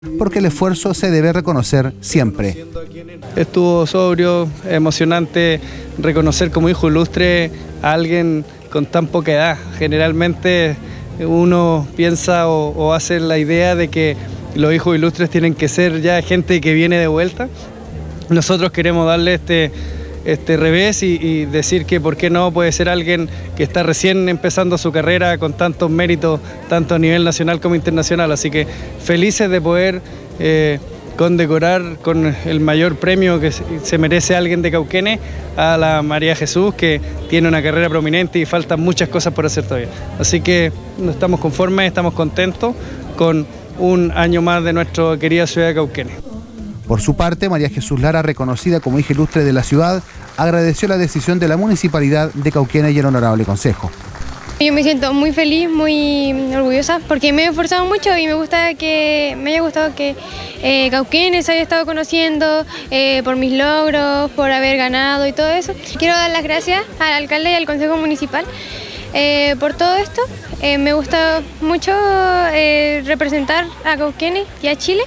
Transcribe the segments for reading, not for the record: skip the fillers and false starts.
porque el esfuerzo se debe reconocer siempre. Estuvo sobrio, emocionante reconocer como hijo ilustre a alguien con tan poca edad. Generalmente uno piensa o hace la idea de que los hijos ilustres tienen que ser ya gente que viene de vuelta. Nosotros queremos darle este revés y decir que por qué no puede ser alguien que está recién empezando su carrera con tantos méritos, tanto a nivel nacional como internacional. Así que felices de poder condecorar con el mayor premio que se merece alguien de Cauquenes a la María Jesús, que tiene una carrera prominente y faltan muchas cosas por hacer todavía. Así que no estamos conformes, estamos contentos con un año más de nuestra querida ciudad de Cauquenes. Por su parte, María Jesús Lara, reconocida como hija ilustre de la ciudad, agradeció la decisión de la Municipalidad de Cauquenes y el Honorable Consejo. Yo me siento muy feliz, muy orgullosa, porque me he esforzado mucho y me haya gustado que Cauquenes haya estado conociendo por mis logros, por haber ganado y todo eso. Quiero dar las gracias al alcalde y al Consejo Municipal por todo esto. Me gusta mucho representar a Cauquenes y a Chile.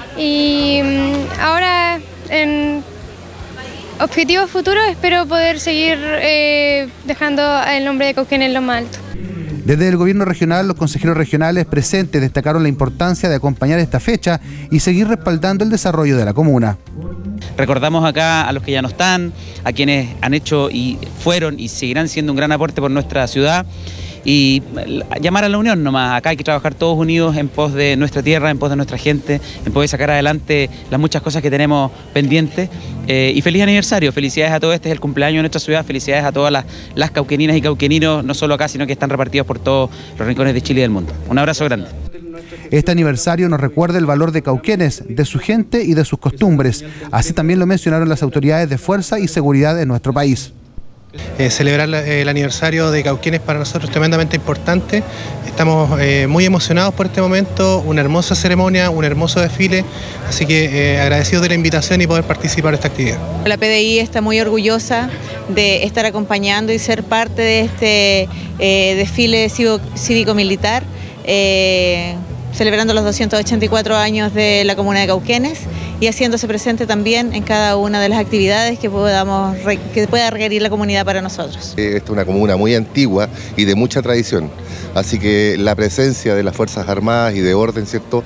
Y ahora, en objetivos futuros, espero poder seguir dejando el nombre de Cauquenes en lo más alto. Desde el gobierno regional, los consejeros regionales presentes destacaron la importancia de acompañar esta fecha y seguir respaldando el desarrollo de la comuna. Recordamos acá a los que ya no están, a quienes han hecho y fueron y seguirán siendo un gran aporte por nuestra ciudad. Y llamar a la unión nomás. Acá hay que trabajar todos unidos en pos de nuestra tierra, en pos de nuestra gente, en pos de sacar adelante las muchas cosas que tenemos pendientes. Y feliz aniversario, felicidades a todos, este es el cumpleaños de nuestra ciudad, felicidades a todas las cauqueninas y cauqueninos, no solo acá, sino que están repartidos por todos los rincones de Chile y del mundo. Un abrazo grande. Este aniversario nos recuerda el valor de Cauquenes, de su gente y de sus costumbres. Así también lo mencionaron las autoridades de fuerza y seguridad en nuestro país. Celebrar el aniversario de Cauquenes para nosotros es tremendamente importante. Estamos muy emocionados por este momento, una hermosa ceremonia, un hermoso desfile, así que agradecidos de la invitación y poder participar de esta actividad. La PDI está muy orgullosa de estar acompañando y ser parte de este desfile cívico-militar, celebrando los 284 años de la comuna de Cauquenes y haciéndose presente también en cada una de las actividades que pueda requerir la comunidad para nosotros. Esta es una comuna muy antigua y de mucha tradición, así que la presencia de las Fuerzas Armadas y de orden, ¿cierto?,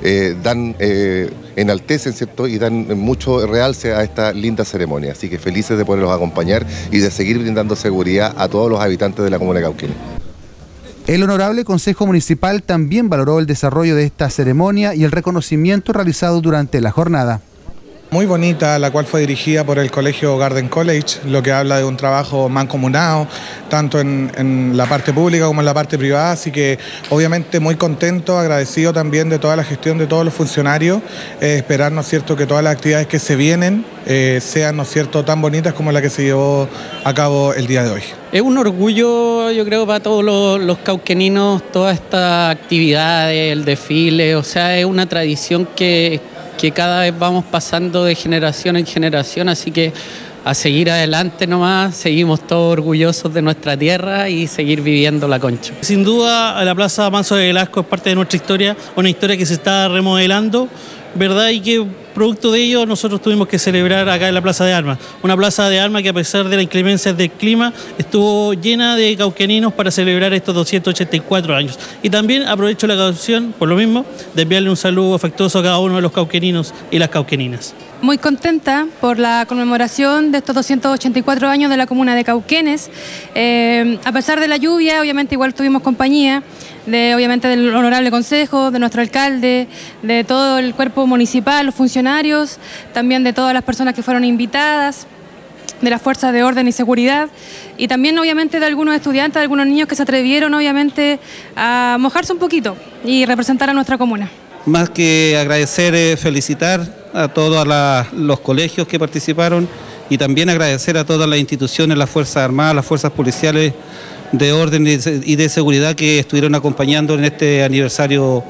enaltecen, ¿cierto?, y dan mucho realce a esta linda ceremonia, así que felices de poderlos acompañar y de seguir brindando seguridad a todos los habitantes de la comuna de Cauquenes. El Honorable Consejo Municipal también valoró el desarrollo de esta ceremonia y el reconocimiento realizado durante la jornada. Muy bonita, la cual fue dirigida por el Colegio Garden College, lo que habla de un trabajo mancomunado, tanto en la parte pública como en la parte privada, así que obviamente muy contento, agradecido también de toda la gestión de todos los funcionarios, esperar, ¿no es cierto?, que todas las actividades que se vienen sean, ¿no es cierto?, tan bonitas como la que se llevó a cabo el día de hoy. Es un orgullo, yo creo, para todos los cauqueninos, toda esta actividad, el desfile, o sea, es una tradición que cada vez vamos pasando de generación en generación, así que a seguir adelante nomás, seguimos todos orgullosos de nuestra tierra y seguir viviendo la Concha. Sin duda, la Plaza Manso de Velasco es parte de nuestra historia, una historia que se está remodelando, ¿verdad? Y que producto de ello nosotros tuvimos que celebrar acá en la Plaza de Armas. Una plaza de armas que a pesar de las inclemencias del clima estuvo llena de cauqueninos para celebrar estos 284 años. Y también aprovecho la ocasión, por lo mismo, de enviarle un saludo afectuoso a cada uno de los cauqueninos y las cauqueninas. Muy contenta por la conmemoración de estos 284 años de la comuna de Cauquenes. A pesar de la lluvia, obviamente igual tuvimos compañía, obviamente del Honorable Consejo, de nuestro alcalde, de todo el cuerpo municipal, los funcionarios, también de todas las personas que fueron invitadas, de las fuerzas de orden y seguridad, y también obviamente de algunos estudiantes, de algunos niños que se atrevieron obviamente a mojarse un poquito y representar a nuestra comuna. Más que agradecer, felicitar a todos los colegios que participaron y también agradecer a todas las instituciones, las Fuerzas Armadas, las fuerzas policiales de orden y de seguridad que estuvieron acompañando en este aniversario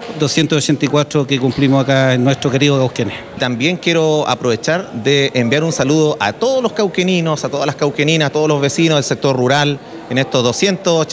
284 que cumplimos acá en nuestro querido Cauquenes. También quiero aprovechar de enviar un saludo a todos los cauqueninos, a todas las cauqueninas, a todos los vecinos del sector rural en estos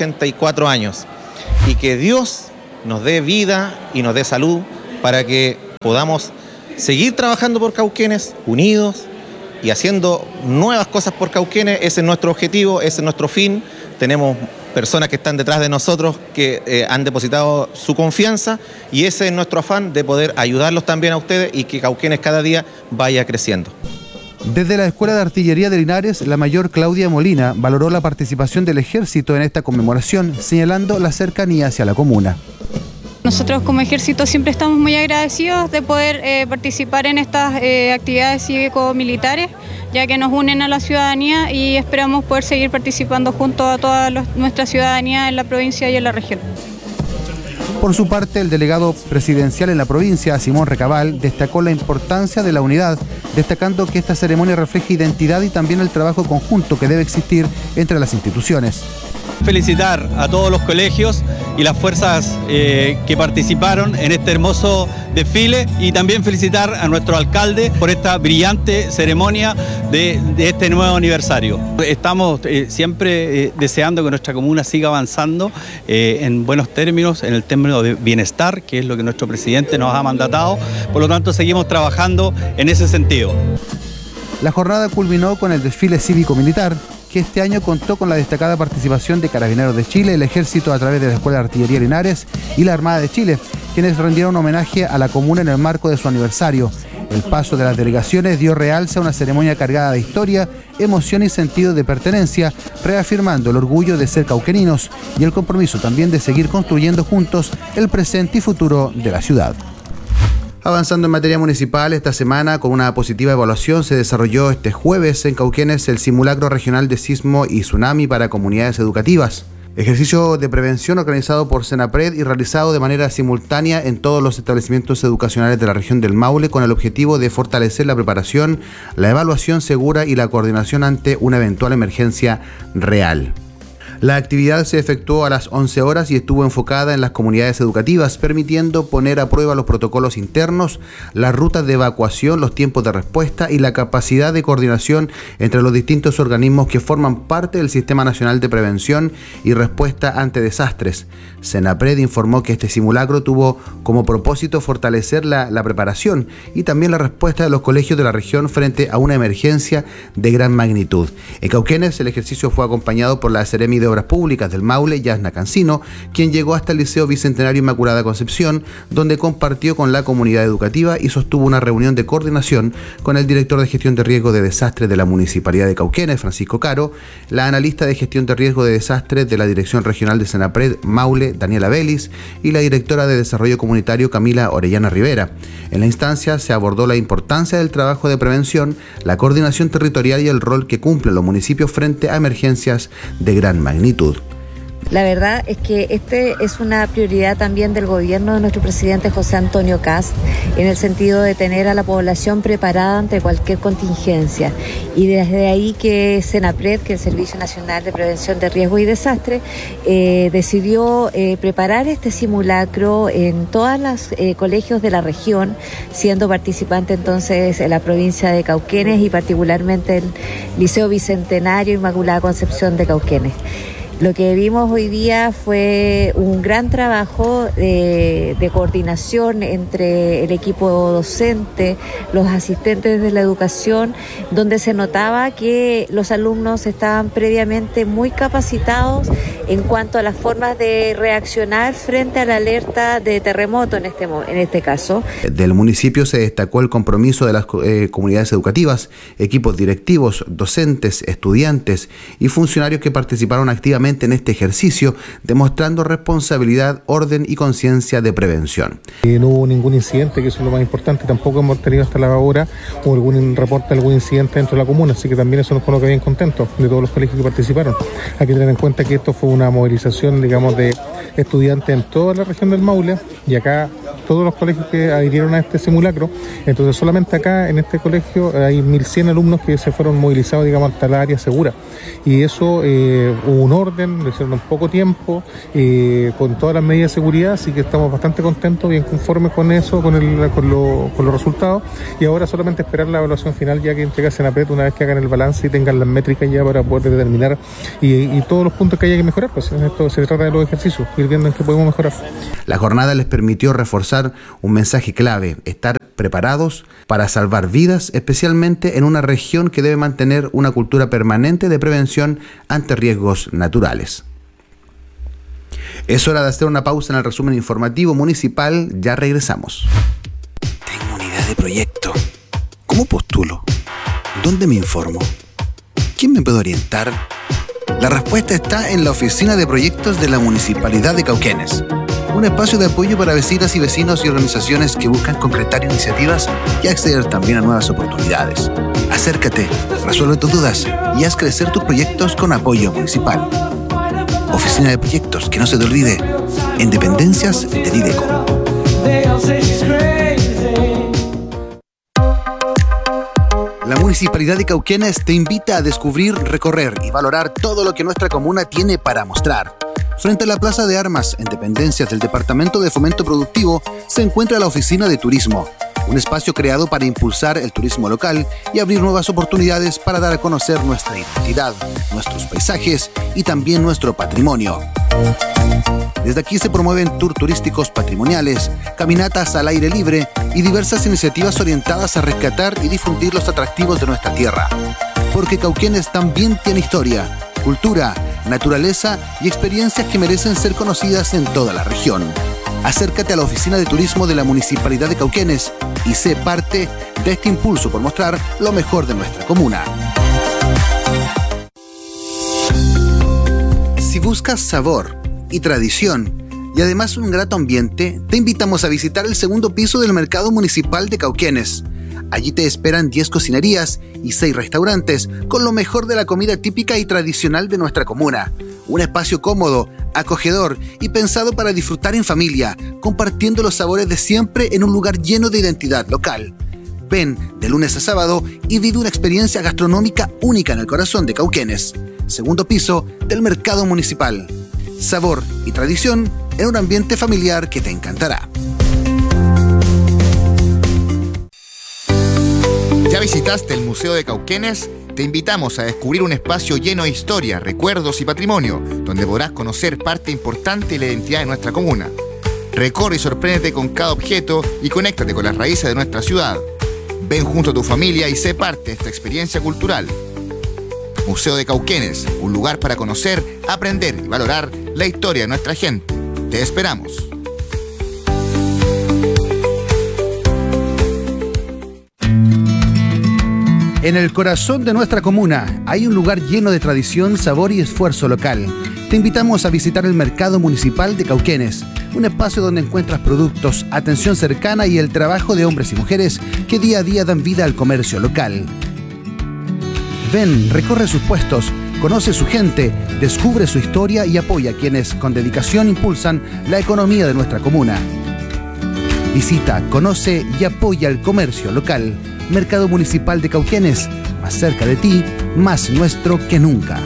284 años y que Dios nos dé vida y nos dé salud para que podamos seguir trabajando por Cauquenes, unidos y haciendo nuevas cosas por Cauquenes. Ese es nuestro objetivo, ese es nuestro fin. Tenemos personas que están detrás de nosotros que han depositado su confianza y ese es nuestro afán de poder ayudarlos también a ustedes y que Cauquenes cada día vaya creciendo. Desde la Escuela de Artillería de Linares, la mayor Claudia Molina valoró la participación del Ejército en esta conmemoración, señalando la cercanía hacia la comuna. Nosotros como ejército siempre estamos muy agradecidos de poder participar en estas actividades cívico-militares, ya que nos unen a la ciudadanía y esperamos poder seguir participando junto a toda nuestra ciudadanía en la provincia y en la región. Por su parte, el delegado presidencial en la provincia, Simón Recabal, destacó la importancia de la unidad, destacando que esta ceremonia refleja identidad y también el trabajo conjunto que debe existir entre las instituciones. Felicitar a todos los colegios y las fuerzas que participaron en este hermoso desfile y también felicitar a nuestro alcalde por esta brillante ceremonia de este nuevo aniversario. Estamos siempre deseando que nuestra comuna siga avanzando en buenos términos, en el término de bienestar, que es lo que nuestro presidente nos ha mandatado, por lo tanto seguimos trabajando en ese sentido. La jornada culminó con el desfile cívico-militar, que este año contó con la destacada participación de Carabineros de Chile, el Ejército a través de la Escuela de Artillería Linares y la Armada de Chile, quienes rendieron homenaje a la comuna en el marco de su aniversario. El paso de las delegaciones dio realce a una ceremonia cargada de historia, emoción y sentido de pertenencia, reafirmando el orgullo de ser cauqueninos y el compromiso también de seguir construyendo juntos el presente y futuro de la ciudad. Avanzando en materia municipal, esta semana con una positiva evaluación se desarrolló este jueves en Cauquenes el simulacro regional de sismo y tsunami para comunidades educativas. Ejercicio de prevención organizado por Senapred y realizado de manera simultánea en todos los establecimientos educacionales de la región del Maule con el objetivo de fortalecer la preparación, la evaluación segura y la coordinación ante una eventual emergencia real. La actividad se efectuó a las 11 horas y estuvo enfocada en las comunidades educativas, permitiendo poner a prueba los protocolos internos, las rutas de evacuación, los tiempos de respuesta y la capacidad de coordinación entre los distintos organismos que forman parte del Sistema Nacional de Prevención y Respuesta ante Desastres. Senapred informó que este simulacro tuvo como propósito fortalecer la preparación y también la respuesta de los colegios de la región frente a una emergencia de gran magnitud. En Cauquenes, el ejercicio fue acompañado por la Seremi de Obras Públicas del Maule, Yasna Cancino, quien llegó hasta el Liceo Bicentenario Inmaculada Concepción, donde compartió con la comunidad educativa y sostuvo una reunión de coordinación con el director de gestión de riesgo de desastres de la Municipalidad de Cauquenes, Francisco Caro, la analista de gestión de riesgo de desastres de la Dirección Regional de Senapred Maule, Daniela Vélez, y la directora de Desarrollo Comunitario, Camila Orellana Rivera. En la instancia se abordó la importancia del trabajo de prevención, la coordinación territorial y el rol que cumplen los municipios frente a emergencias de gran magnitud. La verdad es que este es una prioridad también del gobierno de nuestro presidente José Antonio Kast, en el sentido de tener a la población preparada ante cualquier contingencia. Y desde ahí que Senapred, que es el Servicio Nacional de Prevención de Riesgo y Desastre, decidió preparar este simulacro en todos los colegios de la región, siendo participante entonces en la provincia de Cauquenes y particularmente el Liceo Bicentenario Inmaculada Concepción de Cauquenes. Lo que vimos hoy día fue un gran trabajo de coordinación entre el equipo docente, los asistentes de la educación, donde se notaba que los alumnos estaban previamente muy capacitados en cuanto a las formas de reaccionar frente a la alerta de terremoto en este caso. Del municipio se destacó el compromiso de las comunidades educativas, equipos directivos, docentes, estudiantes y funcionarios que participaron activamente en este ejercicio, demostrando responsabilidad, orden y conciencia de prevención. No hubo ningún incidente, que eso es lo más importante, tampoco hemos tenido hasta la hora o algún reporte de algún incidente dentro de la comuna, así que también eso nos coloca bien contentos de todos los colegios que participaron. Hay que tener en cuenta que esto fue una movilización, digamos, de estudiantes en toda la región del Maule y acá todos los colegios que adhirieron a este simulacro. Entonces solamente acá en este colegio hay 1.100 alumnos que se fueron movilizados, digamos, hasta la área segura, y eso hubo un orden orden, lo hicieron en poco tiempo, con todas las medidas de seguridad, así que estamos bastante contentos, bien conformes con eso, con los resultados, y ahora solamente esperar la evaluación final ya que entrega Senapred una vez que hagan el balance y tengan las métricas ya para poder determinar y todos los puntos que haya que mejorar, pues en esto se trata de los ejercicios, ir viendo en qué podemos mejorar. La jornada les permitió reforzar un mensaje clave: estar preparados para salvar vidas, especialmente en una región que debe mantener una cultura permanente de prevención ante riesgos naturales. Es hora de hacer una pausa en el resumen informativo municipal, ya regresamos. Tengo una idea de proyecto. ¿Cómo postulo? ¿Dónde me informo? ¿Quién me puede orientar? La respuesta está en la Oficina de Proyectos de la Municipalidad de Cauquenes. Un espacio de apoyo para vecinas y vecinos y organizaciones que buscan concretar iniciativas y acceder también a nuevas oportunidades. Acércate, resuelve tus dudas y haz crecer tus proyectos con apoyo municipal. Oficina de Proyectos, que no se te olvide, en dependencias de Dideco. La Municipalidad de Cauquenes te invita a descubrir, recorrer y valorar todo lo que nuestra comuna tiene para mostrar. Frente a la Plaza de Armas, en dependencias del Departamento de Fomento Productivo, se encuentra la Oficina de Turismo, un espacio creado para impulsar el turismo local y abrir nuevas oportunidades para dar a conocer nuestra identidad, nuestros paisajes y también nuestro patrimonio. Desde aquí se promueven tours turísticos patrimoniales, caminatas al aire libre y diversas iniciativas orientadas a rescatar y difundir los atractivos de nuestra tierra. Porque Cauquenes también tiene historia, cultura, naturaleza y experiencias que merecen ser conocidas en toda la región. Acércate a la Oficina de Turismo de la Municipalidad de Cauquenes y sé parte de este impulso por mostrar lo mejor de nuestra comuna. Si buscas sabor y tradición y además un grato ambiente, te invitamos a visitar el segundo piso del Mercado Municipal de Cauquenes. Allí te esperan 10 cocinerías y 6 restaurantes con lo mejor de la comida típica y tradicional de nuestra comuna. Un espacio cómodo, acogedor y pensado para disfrutar en familia, compartiendo los sabores de siempre en un lugar lleno de identidad local. Ven de lunes a sábado y vive una experiencia gastronómica única en el corazón de Cauquenes. Segundo piso del Mercado Municipal. Sabor y tradición en un ambiente familiar que te encantará. ¿Ya visitaste el Museo de Cauquenes? Te invitamos a descubrir un espacio lleno de historia, recuerdos y patrimonio, donde podrás conocer parte importante de la identidad de nuestra comuna. Recorre y sorpréndete con cada objeto y conéctate con las raíces de nuestra ciudad. Ven junto a tu familia y sé parte de esta experiencia cultural. Museo de Cauquenes, un lugar para conocer, aprender y valorar la historia de nuestra gente. Te esperamos. En el corazón de nuestra comuna hay un lugar lleno de tradición, sabor y esfuerzo local. Te invitamos a visitar el Mercado Municipal de Cauquenes, un espacio donde encuentras productos, atención cercana y el trabajo de hombres y mujeres que día a día dan vida al comercio local. Ven, recorre sus puestos, conoce su gente, descubre su historia y apoya a quienes con dedicación impulsan la economía de nuestra comuna. Visita, conoce y apoya el comercio local. Mercado Municipal de Cauquenes, más cerca de ti, más nuestro que nunca.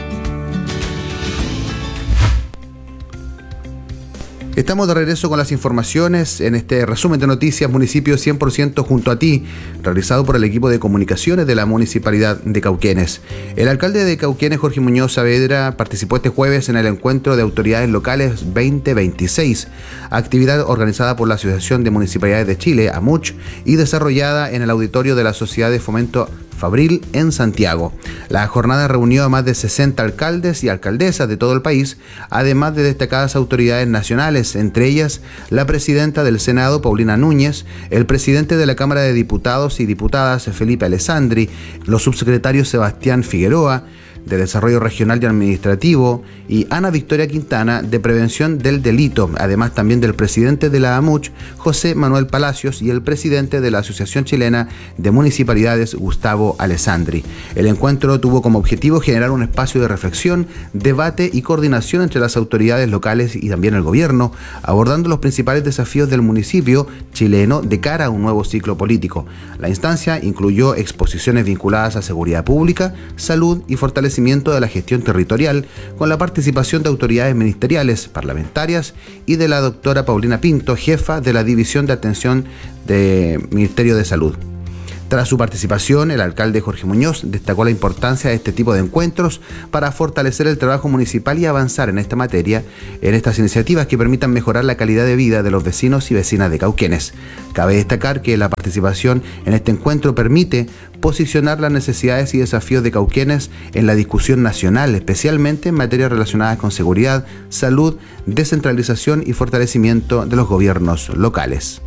Estamos de regreso con las informaciones en este resumen de noticias Municipio 100% junto a ti, realizado por el equipo de comunicaciones de la Municipalidad de Cauquenes. El alcalde de Cauquenes, Jorge Muñoz Saavedra, participó este jueves en el Encuentro de Autoridades Locales 2026, actividad organizada por la Asociación de Municipalidades de Chile, AMUCH, y desarrollada en el auditorio de la Sociedad de Fomento Fabril en Santiago. La jornada reunió a más de 60 alcaldes y alcaldesas de todo el país, además de destacadas autoridades nacionales, entre ellas la presidenta del Senado, Paulina Núñez, el presidente de la Cámara de Diputados y Diputadas, Felipe Alessandri, los subsecretarios Sebastián Figueroa, de Desarrollo Regional y Administrativo, y Ana Victoria Quintana, de Prevención del Delito, además también del presidente de la AMUCH, José Manuel Palacios, y el presidente de la Asociación Chilena de Municipalidades, Gustavo Alessandri. El encuentro tuvo como objetivo generar un espacio de reflexión, debate y coordinación entre las autoridades locales y también el gobierno, abordando los principales desafíos del municipio chileno de cara a un nuevo ciclo político. La instancia incluyó exposiciones vinculadas a seguridad pública, salud y fortalecimiento fortalecimiento de la gestión territorial con la participación de autoridades ministeriales, parlamentarias y de la doctora Paulina Pinto, jefa de la División de Atención del Ministerio de Salud. Tras su participación, el alcalde Jorge Muñoz destacó la importancia de este tipo de encuentros para fortalecer el trabajo municipal y avanzar en esta materia, en estas iniciativas que permitan mejorar la calidad de vida de los vecinos y vecinas de Cauquenes. Cabe destacar que la participación en este encuentro permite posicionar las necesidades y desafíos de Cauquenes en la discusión nacional, especialmente en materias relacionadas con seguridad, salud, descentralización y fortalecimiento de los gobiernos locales.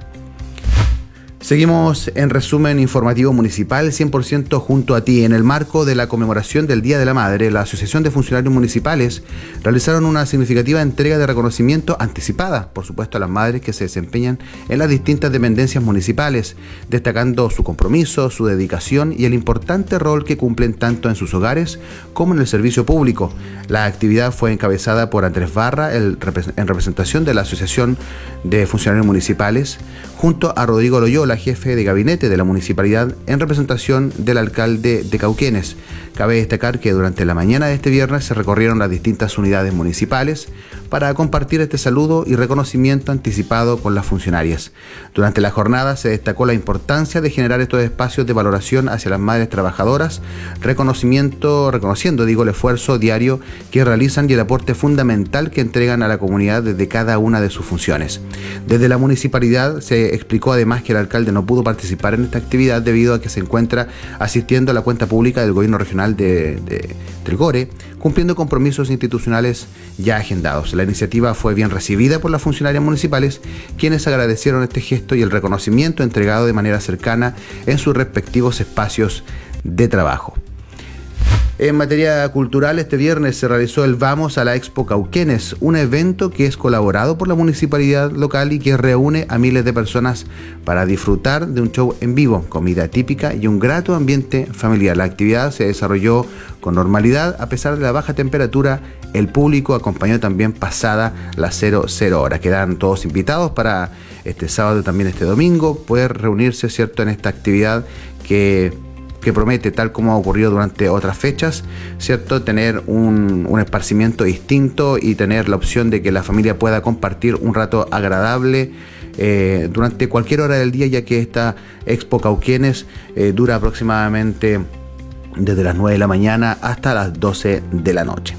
Seguimos en resumen informativo municipal 100% junto a ti. En el marco de la conmemoración del Día de la Madre, la Asociación de Funcionarios Municipales realizaron una significativa entrega de reconocimiento anticipada, por supuesto, a las madres que se desempeñan en las distintas dependencias municipales, destacando su compromiso, su dedicación y el importante rol que cumplen tanto en sus hogares como en el servicio público. La actividad fue encabezada por Andrés Barra, en representación de la Asociación de Funcionarios Municipales, junto a Rodrigo Loyola, jefe de gabinete de la municipalidad, en representación del alcalde de Cauquenes. Cabe destacar que durante la mañana de este viernes se recorrieron las distintas unidades municipales para compartir este saludo y reconocimiento anticipado con las funcionarias. Durante la jornada se destacó la importancia de generar estos espacios de valoración hacia las madres trabajadoras, reconociendo el esfuerzo diario que realizan y el aporte fundamental que entregan a la comunidad desde cada una de sus funciones. Desde la municipalidad se explicó además que el alcalde no pudo participar en esta actividad debido a que se encuentra asistiendo a la cuenta pública del gobierno regional del GORE, cumpliendo compromisos institucionales ya agendados. La iniciativa fue bien recibida por las funcionarias municipales, quienes agradecieron este gesto y el reconocimiento entregado de manera cercana en sus respectivos espacios de trabajo. En materia cultural, este viernes se realizó el Vamos a la Expo Cauquenes, un evento que es colaborado por la municipalidad local y que reúne a miles de personas para disfrutar de un show en vivo, comida típica y un grato ambiente familiar. La actividad se desarrolló con normalidad a pesar de la baja temperatura. El público acompañó también pasada las 00 horas. Quedan todos invitados para este sábado y también este domingo poder reunirse, ¿cierto?, en esta actividad que promete, tal como ha ocurrido durante otras fechas, ¿cierto?, tener un esparcimiento distinto y tener la opción de que la familia pueda compartir un rato agradable durante cualquier hora del día, ya que esta Expo Cauquenes dura aproximadamente desde las 9 de la mañana hasta las 12 de la noche.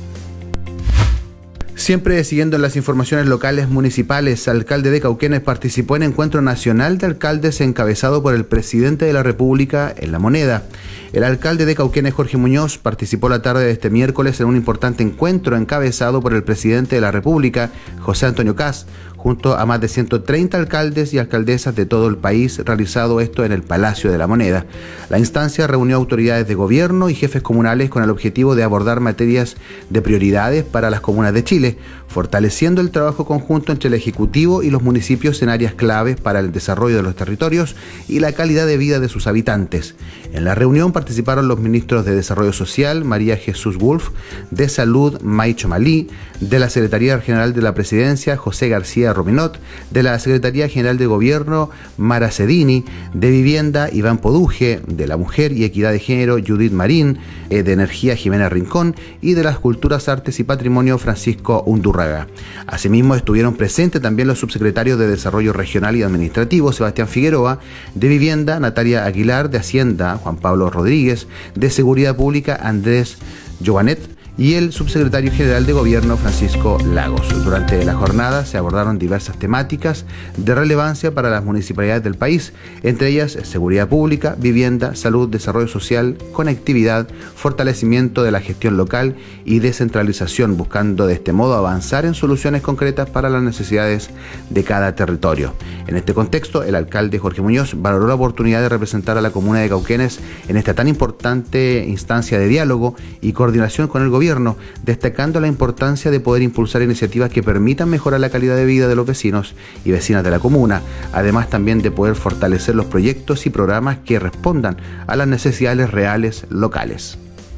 Siempre siguiendo las informaciones locales municipales, alcalde de Cauquenes participó en Encuentro Nacional de Alcaldes encabezado por el presidente de la República en La Moneda. El alcalde de Cauquenes, Jorge Muñoz, participó la tarde de este miércoles en un importante encuentro encabezado por el presidente de la República, José Antonio Kast, junto a más de 130 alcaldes y alcaldesas de todo el país, realizado esto en el Palacio de la Moneda. La instancia reunió autoridades de gobierno y jefes comunales con el objetivo de abordar materias de prioridades para las comunas de Chile, fortaleciendo el trabajo conjunto entre el Ejecutivo y los municipios en áreas claves para el desarrollo de los territorios y la calidad de vida de sus habitantes. En la reunión participaron los ministros de Desarrollo Social, María Jesús Wolf, de Salud, Maicho Malí, de la Secretaría General de la Presidencia, José García Rominot, de la Secretaría General de Gobierno, Mara Cedini, de Vivienda, Iván Poduje, de la Mujer y Equidad de Género, Judith Marín, de Energía, Jimena Rincón, y de las Culturas, Artes y Patrimonio, Francisco Undurraga. Asimismo, estuvieron presentes también los subsecretarios de Desarrollo Regional y Administrativo, Sebastián Figueroa, de Vivienda, Natalia Aguilar, de Hacienda, Juan Pablo Rodríguez, de Seguridad Pública, Andrés Joanet, y el subsecretario general de Gobierno, Francisco Lagos. Durante la jornada se abordaron diversas temáticas de relevancia para las municipalidades del país, entre ellas seguridad pública, vivienda, salud, desarrollo social, conectividad, fortalecimiento de la gestión local y descentralización, buscando de este modo avanzar en soluciones concretas para las necesidades de cada territorio. En este contexto, el alcalde Jorge Muñoz valoró la oportunidad de representar a la comuna de Cauquenes en esta tan importante instancia de diálogo y coordinación con el gobierno, destacando la importancia de poder impulsar iniciativas que permitan mejorar la calidad de vida de los vecinos y vecinas de la comuna, además también de poder fortalecer los proyectos y programas que respondan a las necesidades reales locales.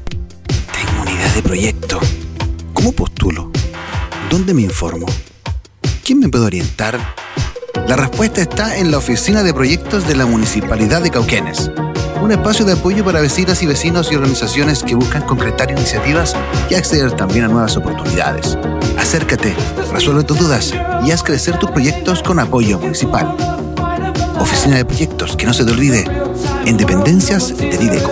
Tengo una idea de proyecto. ¿Cómo postulo? ¿Dónde me informo? ¿Quién me puede orientar? La respuesta está en la Oficina de Proyectos de la Municipalidad de Cauquenes. un espacio de apoyo para vecinas y vecinos y organizaciones que buscan concretar iniciativas y acceder también a nuevas oportunidades. Acércate, resuelve tus dudas y haz crecer tus proyectos con apoyo municipal. Oficina de Proyectos, que no se te olvide, en dependencias de Dideco.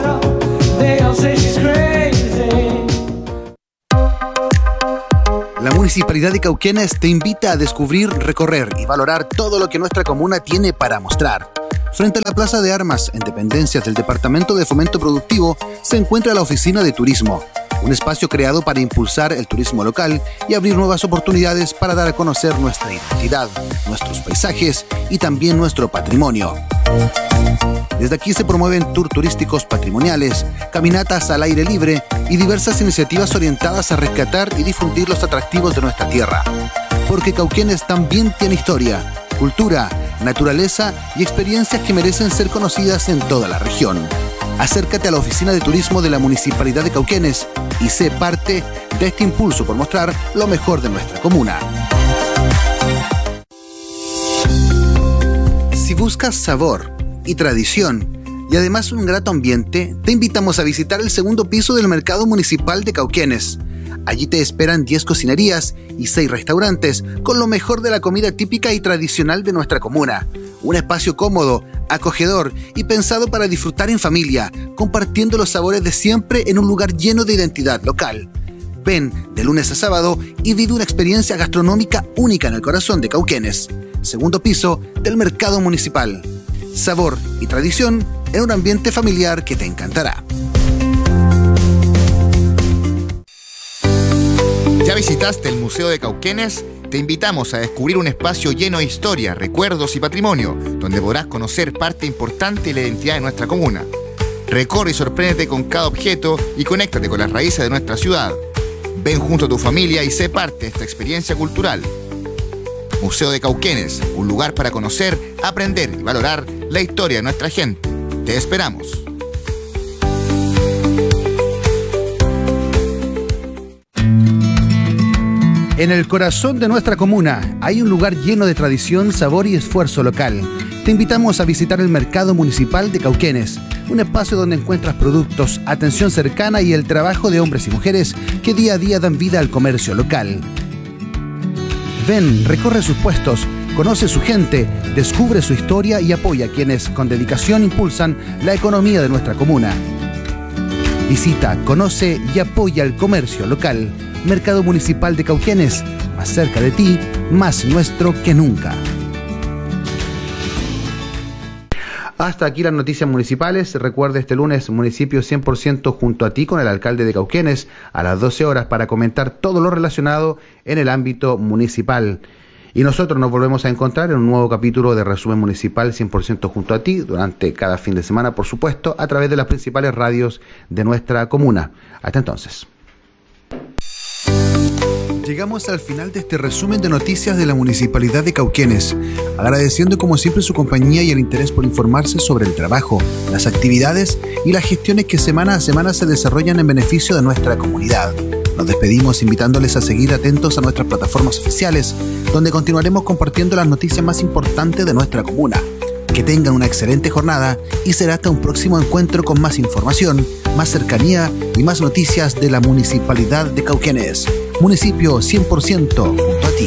La Municipalidad de Cauquenes te invita a descubrir, recorrer y valorar todo lo que nuestra comuna tiene para mostrar. Frente a la Plaza de Armas, en dependencias del Departamento de Fomento Productivo, se encuentra la Oficina de Turismo, un espacio creado para impulsar el turismo local y abrir nuevas oportunidades para dar a conocer nuestra identidad, nuestros paisajes y también nuestro patrimonio. Desde aquí se promueven tours turísticos patrimoniales, caminatas al aire libre y diversas iniciativas orientadas a rescatar y difundir los atractivos de nuestra tierra. Porque Cauquenes también tiene historia, cultura, naturaleza y experiencias que merecen ser conocidas en toda la región. Acércate a la Oficina de Turismo de la Municipalidad de Cauquenes y sé parte de este impulso por mostrar lo mejor de nuestra comuna. Si buscas sabor y tradición y además un grato ambiente, te invitamos a visitar el segundo piso del Mercado Municipal de Cauquenes. Allí te esperan 10 cocinerías y 6 restaurantes con lo mejor de la comida típica y tradicional de nuestra comuna. Un espacio cómodo, acogedor y pensado para disfrutar en familia, compartiendo los sabores de siempre en un lugar lleno de identidad local. Ven de lunes a sábado y vive una experiencia gastronómica única en el corazón de Cauquenes. Segundo piso del Mercado Municipal. Sabor y tradición en un ambiente familiar que te encantará. ¿Ya visitaste el Museo de Cauquenes? Te invitamos a descubrir un espacio lleno de historia, recuerdos y patrimonio, donde podrás conocer parte importante de la identidad de nuestra comuna. Recorre y sorpréndete con cada objeto y conéctate con las raíces de nuestra ciudad. Ven junto a tu familia y sé parte de esta experiencia cultural. Museo de Cauquenes, un lugar para conocer, aprender y valorar la historia de nuestra gente. Te esperamos. En el corazón de nuestra comuna hay un lugar lleno de tradición, sabor y esfuerzo local. Te invitamos a visitar el Mercado Municipal de Cauquenes, un espacio donde encuentras productos, atención cercana y el trabajo de hombres y mujeres que día a día dan vida al comercio local. Ven, recorre sus puestos, conoce su gente, descubre su historia y apoya a quienes con dedicación impulsan la economía de nuestra comuna. Visita, conoce y apoya el comercio local. Mercado Municipal de Cauquenes, más cerca de ti, más nuestro que nunca. Hasta aquí las noticias municipales. Recuerde, este lunes, Municipio 100% junto a ti con el alcalde de Cauquenes a las 12 horas para comentar todo lo relacionado en el ámbito municipal. Y nosotros nos volvemos a encontrar en un nuevo capítulo de Resumen Municipal 100% junto a ti durante cada fin de semana, por supuesto, a través de las principales radios de nuestra comuna. Hasta entonces. Llegamos al final de este resumen de noticias de la Municipalidad de Cauquenes, agradeciendo como siempre su compañía y el interés por informarse sobre el trabajo, las actividades y las gestiones que semana a semana se desarrollan en beneficio de nuestra comunidad. Nos despedimos invitándoles a seguir atentos a nuestras plataformas oficiales, donde continuaremos compartiendo las noticias más importantes de nuestra comuna. Que tengan una excelente jornada y será hasta un próximo encuentro con más información, más cercanía y más noticias de la Municipalidad de Cauquenes. Municipio 100% junto a ti.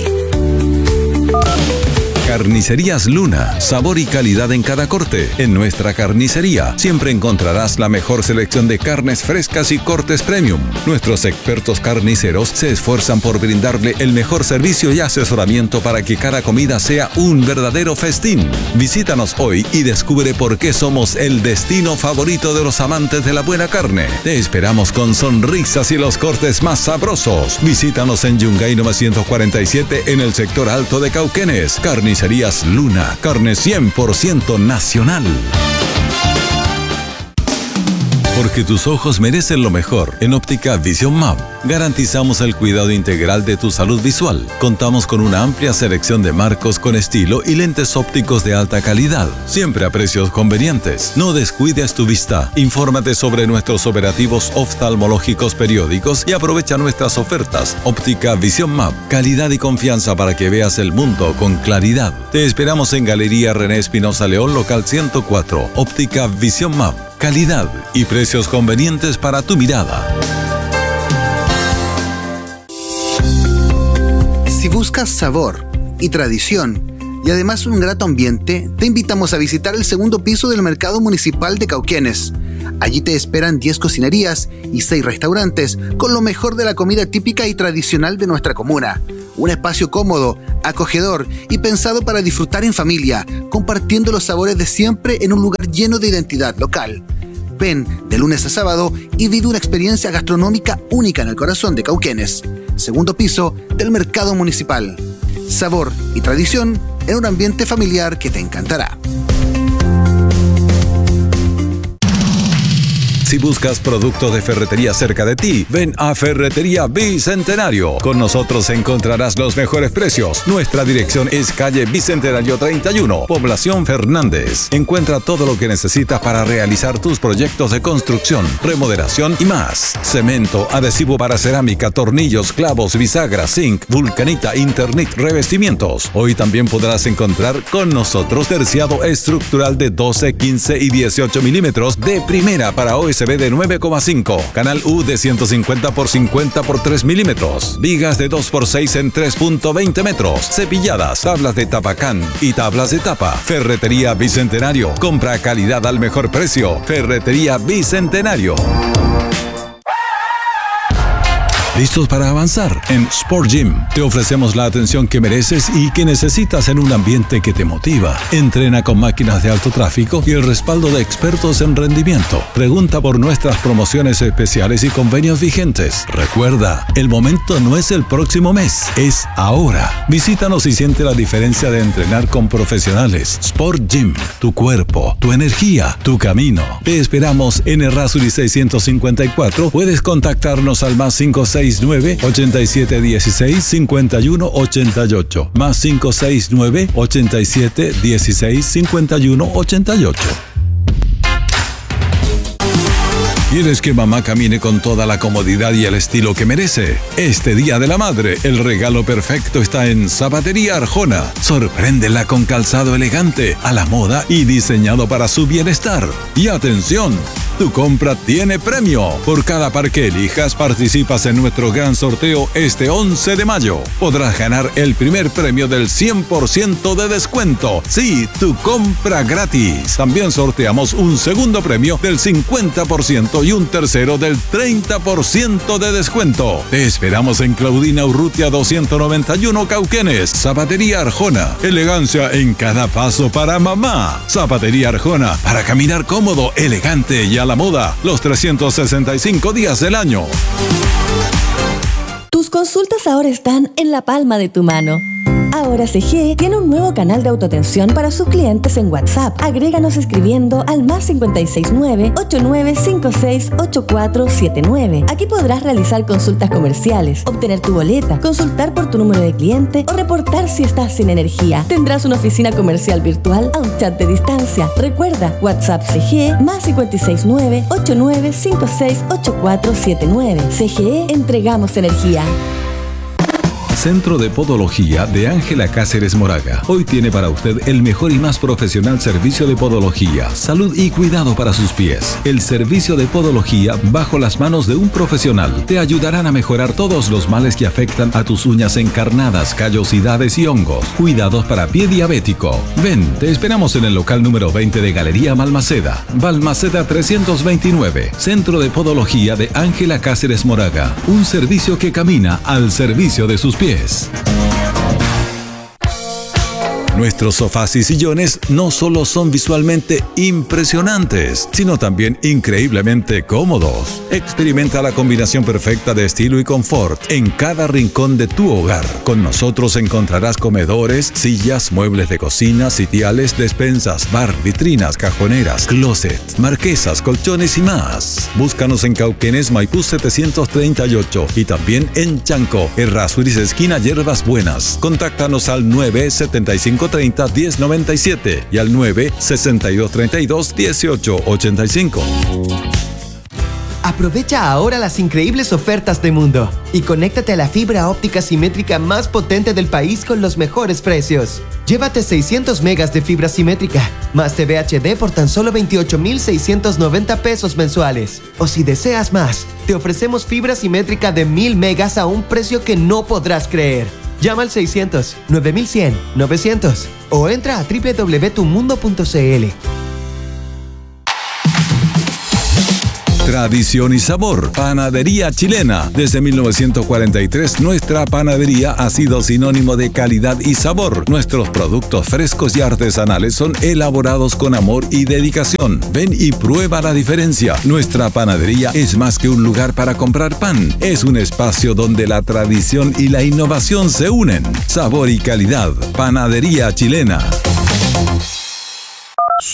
Carnicerías Luna, sabor y calidad en cada corte. En nuestra carnicería siempre encontrarás la mejor selección de carnes frescas y cortes premium. Nuestros expertos carniceros se esfuerzan por brindarle el mejor servicio y asesoramiento para que cada comida sea un verdadero festín. Visítanos hoy y descubre por qué somos el destino favorito de los amantes de la buena carne. Te esperamos con sonrisas y los cortes más sabrosos. Visítanos en Yungay 947 en el sector alto de Cauquenes. Carnicerías Luna, carne 100% nacional. Porque tus ojos merecen lo mejor. En Óptica Vision Map garantizamos el cuidado integral de tu salud visual. Contamos con una amplia selección de marcos con estilo y lentes ópticos de alta calidad, siempre a precios convenientes. No descuides tu vista. Infórmate sobre nuestros operativos oftalmológicos periódicos y aprovecha nuestras ofertas. Óptica Vision Map, calidad y confianza para que veas el mundo con claridad. Te esperamos en Galería René Espinosa León, local 104. Óptica Vision Map. calidad y precios convenientes para tu mirada. Si buscas sabor y tradición y además un grato ambiente, te invitamos a visitar el segundo piso del Mercado Municipal de Cauquenes. Allí te esperan 10 cocinerías y 6 restaurantes con lo mejor de la comida típica y tradicional de nuestra comuna. Un espacio cómodo, acogedor y pensado para disfrutar en familia, compartiendo los sabores de siempre en un lugar lleno de identidad local. Ven de lunes a sábado y vive una experiencia gastronómica única en el corazón de Cauquenes. Segundo piso del Mercado Municipal. Sabor y tradición en un ambiente familiar que te encantará. Si buscas productos de ferretería cerca de ti, ven a Ferretería Bicentenario. Con nosotros encontrarás los mejores precios. Nuestra dirección es calle Bicentenario 31, Población Fernández. Encuentra todo lo que necesitas para realizar tus proyectos de construcción, remodelación y más. Cemento, adhesivo para cerámica, tornillos, clavos, bisagras, zinc, vulcanita, internet, revestimientos. Hoy también podrás encontrar con nosotros terciado estructural de 12, 15 y 18 milímetros de primera para OSB de 9,5, canal U de 150 por 50 por 3 milímetros, vigas de 2 por 6 en 3.20 metros, cepilladas, tablas de tapacán y tablas de tapa. Ferretería Bicentenario, compra calidad al mejor precio. Ferretería Bicentenario. ¿Listos para avanzar? En Sport Gym te ofrecemos la atención que mereces y que necesitas en un ambiente que te motiva. Entrena con máquinas de alto tráfico y el respaldo de expertos en rendimiento. Pregunta por nuestras promociones especiales y convenios vigentes. Recuerda, el momento no es el próximo mes, es ahora. Visítanos y siente la diferencia de entrenar con profesionales. Sport Gym, tu cuerpo, tu energía, tu camino. Te esperamos en Errázuriz 654. Puedes contactarnos al más 569-8716-5188. Más 569-8716-5188. ¿Quieres que mamá camine con toda la comodidad y el estilo que merece? Este Día de la Madre, el regalo perfecto está en Zapatería Arjona. Sorpréndela con calzado elegante, a la moda y diseñado para su bienestar. Y atención, tu compra tiene premio. Por cada par que elijas, participas en nuestro gran sorteo este 11 de mayo. Podrás ganar el primer premio del 100% de descuento. Sí, tu compra gratis. También sorteamos un segundo premio del 50% y un tercero del 30% de descuento. Te esperamos en Claudina Urrutia 291 Cauquenes. Zapatería Arjona. Elegancia en cada paso para mamá. Zapatería Arjona. Para caminar cómodo, elegante y a la moda los 365 días del año. Tus consultas ahora están en la palma de tu mano. Ahora CGE tiene un nuevo canal de autoatención para sus clientes en WhatsApp. Agréganos escribiendo al más 569-8956-8479. Aquí podrás realizar consultas comerciales, obtener tu boleta, consultar por tu número de cliente o reportar si estás sin energía. Tendrás una oficina comercial virtual a un chat de distancia. Recuerda, WhatsApp CGE más 569-8956-8479. CGE, entregamos energía. Centro de Podología de Ángela Cáceres Moraga. Hoy tiene para usted el mejor y más profesional servicio de podología, salud y cuidado para sus pies. El servicio de podología bajo las manos de un profesional te ayudarán a mejorar todos los males que afectan a tus uñas encarnadas, callosidades y hongos. Cuidados para pie diabético. Ven, te esperamos en el local número 20 de Galería Balmaceda. Balmaceda 329. Centro de Podología de Ángela Cáceres Moraga. Un servicio que camina al servicio de sus pies. Nuestros sofás y sillones no solo son visualmente impresionantes, sino también increíblemente cómodos. Experimenta la combinación perfecta de estilo y confort en cada rincón de tu hogar. Con nosotros encontrarás comedores, sillas, muebles de cocina, sitiales, despensas, bar, vitrinas, cajoneras, closet, marquesas, colchones y más. Búscanos en Cauquenes, Maipú 738 y también en Chanco, Errázuriz, esquina Hierbas Buenas. Contáctanos al 97530-1097 y al 96232-1885. Aprovecha ahora las increíbles ofertas de Mundo y conéctate a la fibra óptica simétrica más potente del país con los mejores precios. Llévate 600 megas de fibra simétrica, más TV HD por tan solo 28,690 pesos mensuales. O si deseas más, te ofrecemos fibra simétrica de 1000 megas a un precio que no podrás creer. Llama al 600 9100 900 o entra a www.tumundo.cl. Tradición y sabor. Panadería chilena. Desde 1943, nuestra panadería ha sido sinónimo de calidad y sabor. Nuestros productos frescos y artesanales son elaborados con amor y dedicación. Ven y prueba la diferencia. Nuestra panadería es más que un lugar para comprar pan. Es un espacio donde la tradición y la innovación se unen. Sabor y calidad. Panadería chilena.